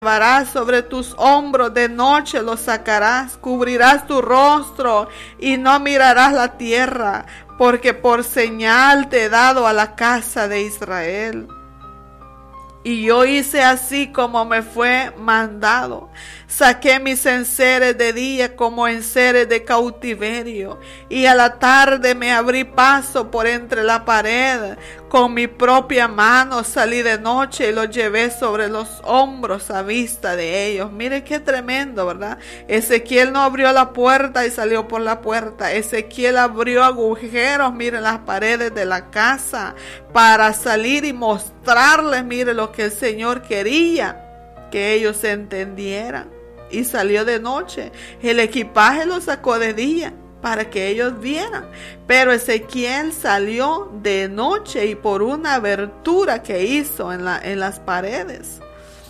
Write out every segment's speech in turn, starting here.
llevarás sobre tus hombros, de noche los sacarás, cubrirás tu rostro y no mirarás la tierra, porque por señal te he dado a la casa de Israel. Y yo hice así como me fue mandado. Saqué mis enseres de día como enseres de cautiverio, y a la tarde me abrí paso por entre la pared. Con mi propia mano salí de noche y los llevé sobre los hombros a vista de ellos. Mire qué tremendo, ¿verdad? Ezequiel no abrió la puerta y salió por la puerta. Ezequiel abrió agujeros, miren, las paredes de la casa para salir y mostrarles, mire, lo que el Señor quería que ellos entendieran. Y salió de noche. El equipaje lo sacó de día para que ellos vieran. Pero Ezequiel salió de noche y por una abertura que hizo en las paredes.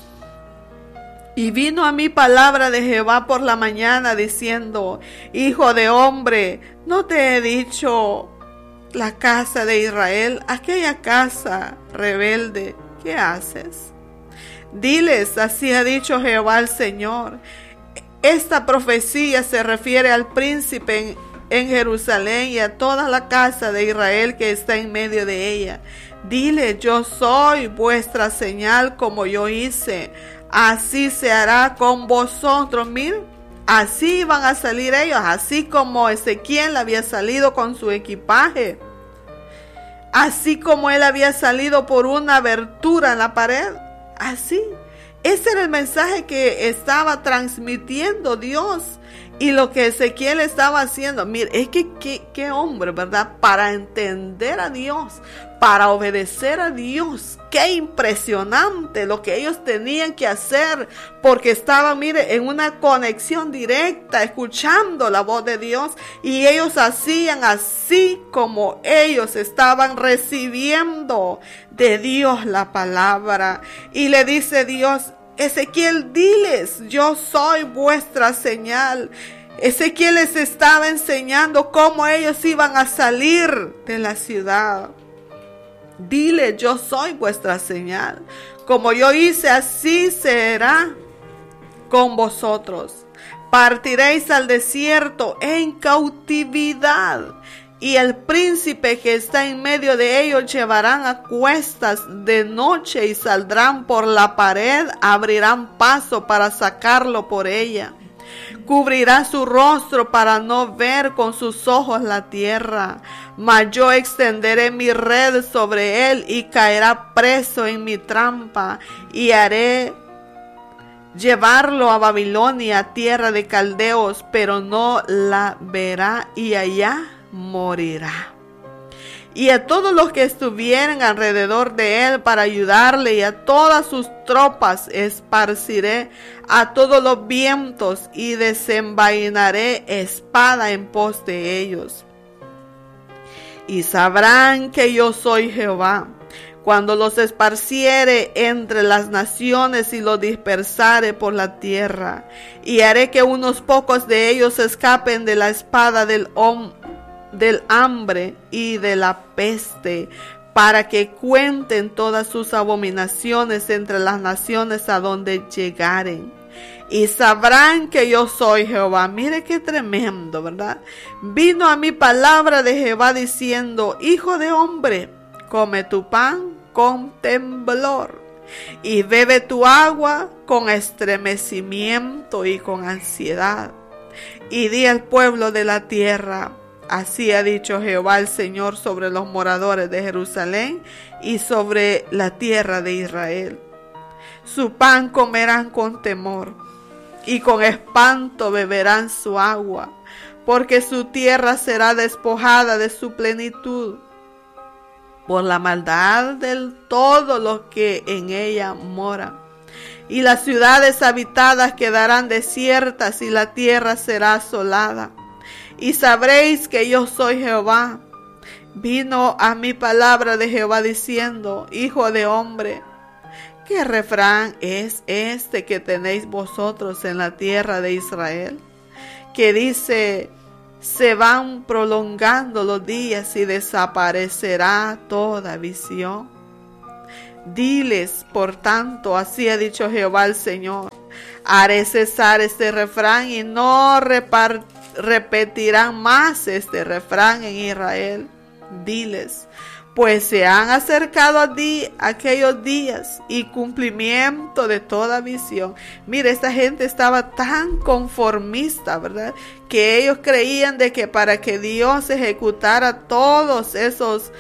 Y vino a mí palabra de Jehová por la mañana diciendo: Hijo de hombre, ¿no te he dicho la casa de Israel, aquella casa rebelde, qué haces? Diles, así ha dicho Jehová el Señor. Esta profecía se refiere al príncipe en Jerusalén y a toda la casa de Israel que está en medio de ella. Dile, yo soy vuestra señal como yo hice. Así se hará con vosotros. Miren, así van a salir ellos, así como Ezequiel había salido con su equipaje. Así como él había salido por una abertura en la pared. Así, ese era el mensaje que estaba transmitiendo Dios y lo que Ezequiel estaba haciendo. Mire, es que qué hombre, ¿verdad? Para entender a Dios, para obedecer a Dios. Qué impresionante lo que ellos tenían que hacer, porque estaban, mire, en una conexión directa, escuchando la voz de Dios, y ellos hacían así como ellos estaban recibiendo de Dios la palabra. Y le dice Dios: Ezequiel, diles, yo soy vuestra señal. Ezequiel les estaba enseñando cómo ellos iban a salir de la ciudad. Dile, yo soy vuestra señal. Como yo hice, así será con vosotros. Partiréis al desierto en cautividad, y el príncipe que está en medio de ellos llevarán a cuestas de noche y saldrán por la pared, abrirán paso para sacarlo por ella. Cubrirá su rostro para no ver con sus ojos la tierra. Mas yo extenderé mi red sobre él y caerá preso en mi trampa, y haré llevarlo a Babilonia, tierra de caldeos, pero no la verá, y allá morirá. Y a todos los que estuvieren alrededor de él para ayudarle, y a todas sus tropas esparciré a todos los vientos, y desenvainaré espada en pos de ellos. Y sabrán que yo soy Jehová, cuando los esparciere entre las naciones y los dispersare por la tierra. Y haré que unos pocos de ellos escapen de la espada del hambre y de la peste, para que cuenten todas sus abominaciones entre las naciones a donde llegaren. Y sabrán que yo soy Jehová. Mire qué tremendo, ¿verdad? Vino a mí palabra de Jehová diciendo: Hijo de hombre, come tu pan con temblor, y bebe tu agua con estremecimiento y con ansiedad. Y di al pueblo de la tierra: así ha dicho Jehová el Señor sobre los moradores de Jerusalén y sobre la tierra de Israel. Su pan comerán con temor, y con espanto beberán su agua, porque su tierra será despojada de su plenitud, por la maldad de todos los que en ella moran. Y las ciudades habitadas quedarán desiertas, y la tierra será asolada. Y sabréis que yo soy Jehová. Vino a mí palabra de Jehová diciendo: Hijo de hombre, ¿qué refrán es este que tenéis vosotros en la tierra de Israel? Que dice: se van prolongando los días y desaparecerá toda visión. Diles, por tanto, así ha dicho Jehová el Señor, haré cesar este refrán y no repetirán más este refrán en Israel. Diles, pues se han acercado a ti aquellos días y cumplimiento de toda visión. Mire, esta gente estaba tan conformista, ¿verdad? Que ellos creían de que para que Dios ejecutara todos esos,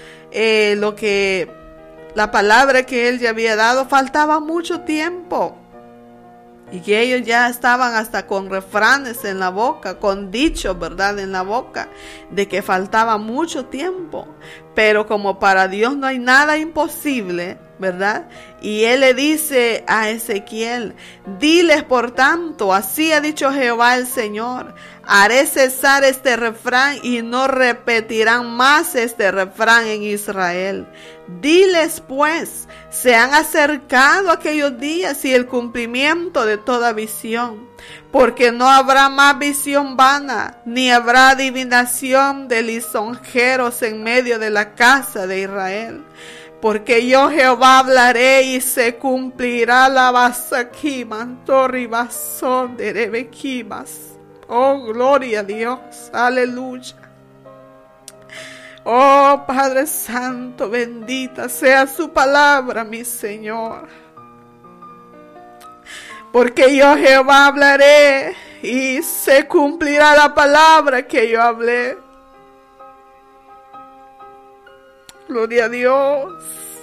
la palabra que Él ya había dado, faltaba mucho tiempo. Y que ellos ya estaban hasta con refranes en la boca, con dichos, ¿verdad?, en la boca, de que faltaba mucho tiempo. Pero como para Dios no hay nada imposible, ¿verdad? Y Él le dice a Ezequiel, diles por tanto, así ha dicho Jehová el Señor, haré cesar este refrán y no repetirán más este refrán en Israel. Diles pues, se han acercado aquellos días y el cumplimiento de toda visión, porque no habrá más visión vana, ni habrá adivinación de lisonjeros en medio de la casa de Israel. Porque yo Jehová hablaré y se cumplirá la basaquiman, torribazón de rebequimas. Oh, gloria a Dios, aleluya. Oh, Padre Santo, bendita sea su palabra, mi Señor. Porque yo Jehová hablaré y se cumplirá la palabra que yo hablé. Gloria a Dios.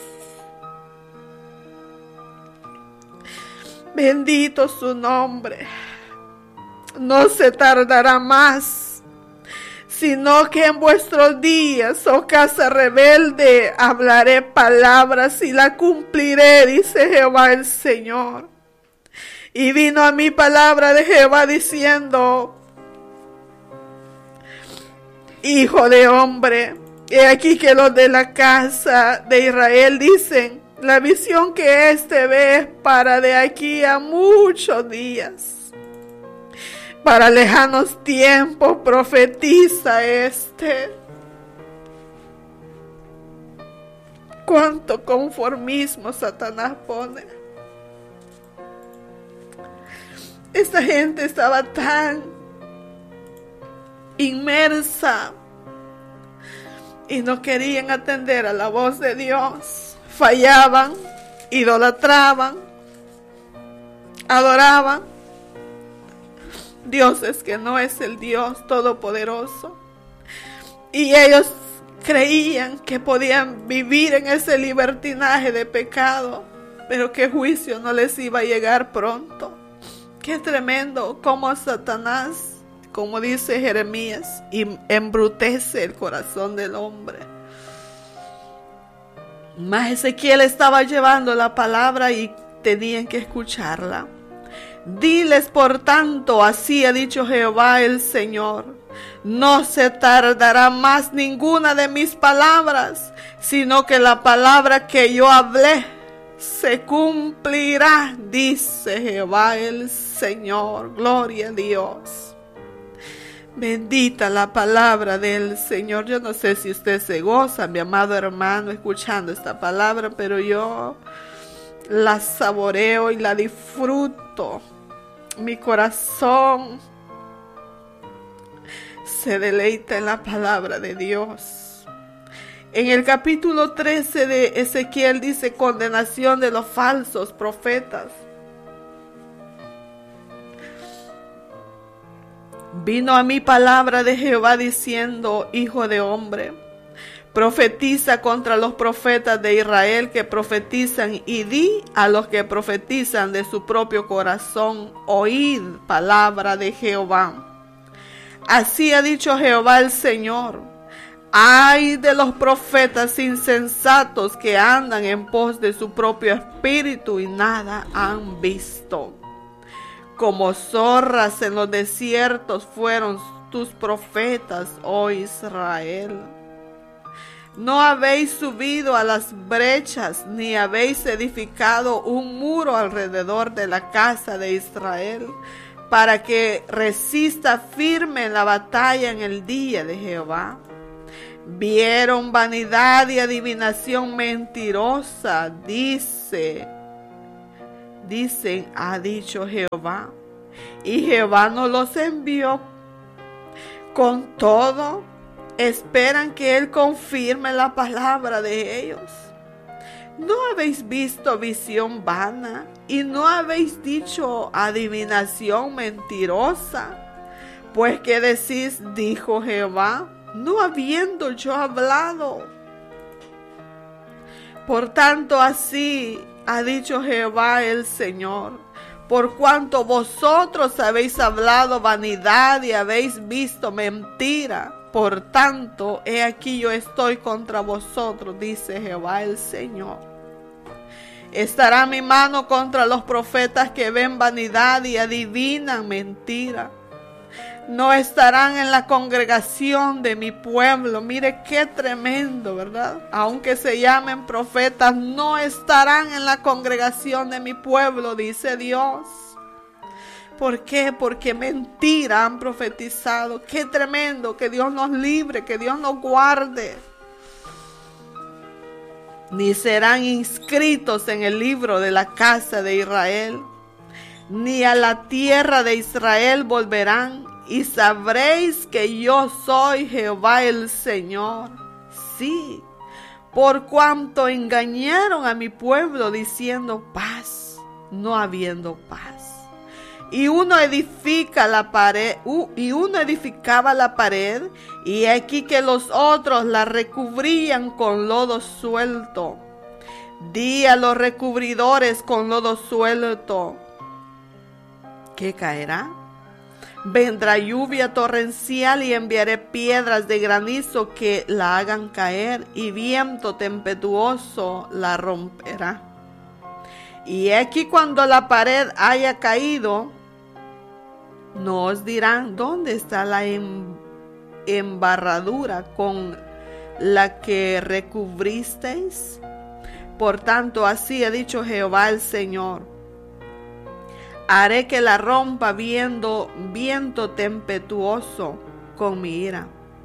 Bendito su nombre. No se tardará más, sino que en vuestros días, oh casa rebelde, hablaré palabras y la cumpliré, dice Jehová el Señor. Y vino a mí palabra de Jehová diciendo, hijo de hombre, he aquí que los de la casa de Israel dicen, la visión que éste ve es para de aquí a muchos días. Para lejanos tiempos profetiza este. Cuánto conformismo Satanás pone. Esta gente estaba tan inmersa y no querían atender a la voz de Dios. Fallaban, idolatraban, adoraban dioses que no es el Dios todopoderoso. Y ellos creían que podían vivir en ese libertinaje de pecado, pero que juicio no les iba a llegar pronto. Qué tremendo cómo Satanás, como dice Jeremías, embrutece el corazón del hombre. Mas Ezequiel estaba llevando la palabra y tenían que escucharla. Diles por tanto, así ha dicho Jehová el Señor, no se tardará más ninguna de mis palabras, sino que la palabra que yo hablé se cumplirá, dice Jehová el Señor. Gloria a Dios. Bendita la palabra del Señor. Yo no sé si usted se goza, mi amado hermano, escuchando esta palabra, pero yo la saboreo y la disfruto. Mi corazón se deleita en la palabra de Dios. En el capítulo 13 de Ezequiel dice condenación de los falsos profetas. Vino a mí palabra de Jehová diciendo, hijo de hombre, profetiza contra los profetas de Israel que profetizan y di a los que profetizan de su propio corazón, oíd palabra de Jehová. Así ha dicho Jehová el Señor, ay de los profetas insensatos que andan en pos de su propio espíritu y nada han visto. Como zorras en los desiertos fueron tus profetas, oh Israel. No habéis subido a las brechas, ni habéis edificado un muro alrededor de la casa de Israel, para que resista firme en la batalla en el día de Jehová. Vieron vanidad y adivinación mentirosa, dicen, ha dicho Jehová. Y Jehová no los envió. Con todo, esperan que Él confirme la palabra de ellos. ¿No habéis visto visión vana? ¿Y no habéis dicho adivinación mentirosa? Pues ¿qué decís? Dijo Jehová, no habiendo yo hablado. Por tanto, así ha dicho Jehová el Señor: por cuanto vosotros habéis hablado vanidad y habéis visto mentira, por tanto, he aquí yo estoy contra vosotros, dice Jehová el Señor. Estará mi mano contra los profetas que ven vanidad y adivinan mentira. No estarán en la congregación de mi pueblo. Mire qué tremendo, ¿verdad? Aunque se llamen profetas, no estarán en la congregación de mi pueblo, dice Dios. ¿Por qué? Porque mentira han profetizado. Qué tremendo, que Dios nos libre, que Dios nos guarde. Ni serán inscritos en el libro de la casa de Israel, ni a la tierra de Israel volverán. Y sabréis que yo soy Jehová el Señor. Sí, por cuanto engañaron a mi pueblo diciendo paz, no habiendo paz. Y uno edificaba la pared, y aquí que los otros la recubrían con lodo suelto. Di a los recubridores con lodo suelto, ¿qué caerá? Vendrá lluvia torrencial y enviaré piedras de granizo que la hagan caer, y viento tempestuoso la romperá. Y aquí cuando la pared haya caído, no os dirán dónde está la embarradura con la que recubristeis. Por tanto, así ha dicho Jehová el Señor: haré que la rompa viento tempestuoso con mi ira.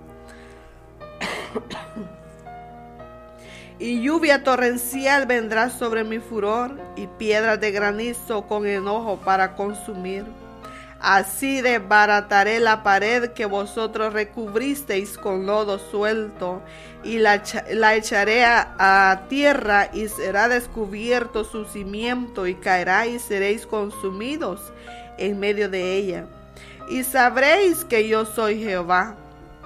Y lluvia torrencial vendrá sobre mi furor, y piedras de granizo con enojo para consumir. Así desbarataré la pared que vosotros recubristeis con lodo suelto, y la echaré a tierra, y será descubierto su cimiento, y caerá y seréis consumidos en medio de ella. Y sabréis que yo soy Jehová.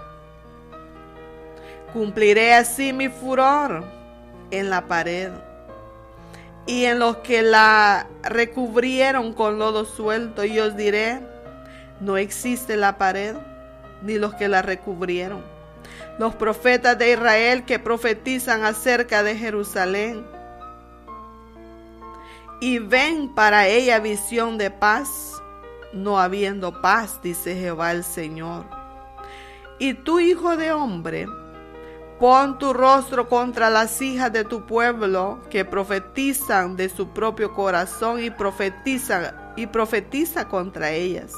Cumpliré así mi furor en la pared, y en los que la recubrieron con lodo suelto, y os diré: no existe la pared, ni los que la recubrieron. Los profetas de Israel que profetizan acerca de Jerusalén, y ven para ella visión de paz, no habiendo paz, dice Jehová el Señor. Y tú, hijo de hombre, pon tu rostro contra las hijas de tu pueblo que profetizan de su propio corazón, y profetiza contra ellas.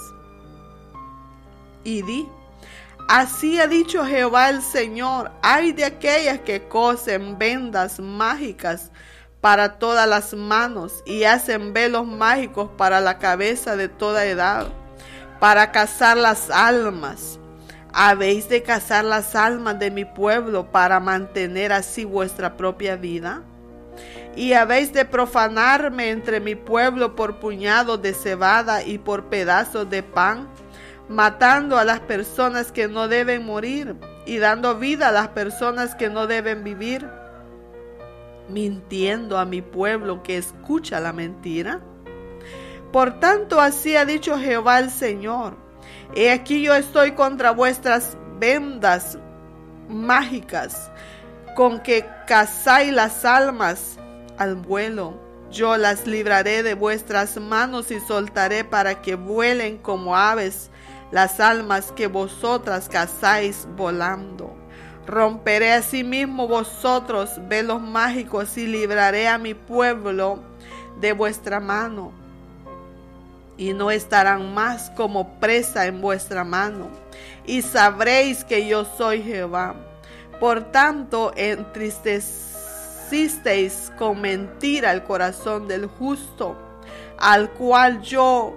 Y di: así ha dicho Jehová el Señor: ay de aquellas que cosen vendas mágicas para todas las manos, y hacen velos mágicos para la cabeza de toda edad, para cazar las almas. ¿Habéis de cazar las almas de mi pueblo para mantener así vuestra propia vida? ¿Y habéis de profanarme entre mi pueblo por puñados de cebada y por pedazos de pan, matando a las personas que no deben morir y dando vida a las personas que no deben vivir, mintiendo a mi pueblo que escucha la mentira? Por tanto, así ha dicho Jehová el Señor: he aquí yo estoy contra vuestras vendas mágicas, con que cazáis las almas al vuelo. Yo las libraré de vuestras manos y soltaré para que vuelen como aves las almas que vosotras cazáis volando. Romperé asimismo vosotros velos mágicos y libraré a mi pueblo de vuestra mano, y no estarán más como presa en vuestra mano, y sabréis que yo soy Jehová. Por tanto, entristecisteis con mentira el corazón del justo, al cual yo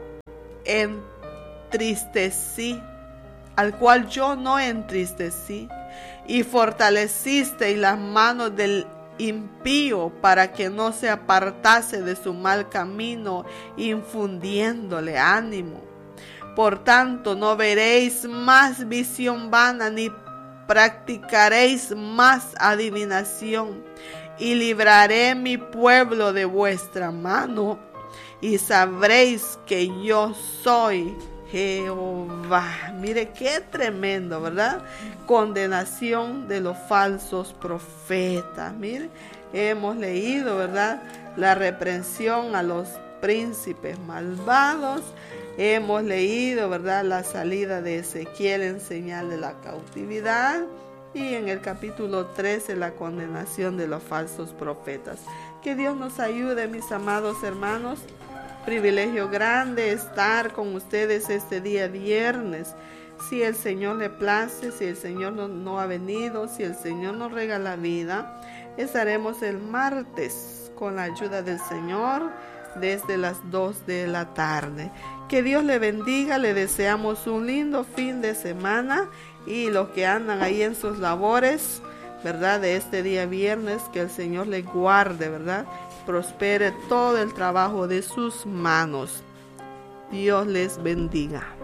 no entristecí, y fortalecisteis las manos del impío para que no se apartase de su mal camino, infundiéndole ánimo. Por tanto, no veréis más visión vana, ni practicaréis más adivinación, y libraré mi pueblo de vuestra mano, y sabréis que yo soy Jehová. Mire qué tremendo, ¿verdad? Condenación de los falsos profetas. Mire, hemos leído, ¿verdad? La reprensión a los príncipes malvados. Hemos leído, ¿verdad?, la salida de Ezequiel en señal de la cautividad. Y en el capítulo 13, la condenación de los falsos profetas. Que Dios nos ayude, mis amados hermanos. Privilegio grande estar con ustedes este día viernes. Si el Señor le place, si el Señor no ha venido, si el Señor nos regala vida, estaremos el martes con la ayuda del Señor desde las 2 de la tarde. Que Dios le bendiga, le deseamos un lindo fin de semana, y los que andan ahí en sus labores, ¿verdad?, de este día viernes, que el Señor le guarde, ¿verdad?, prospere todo el trabajo de sus manos. Dios les bendiga.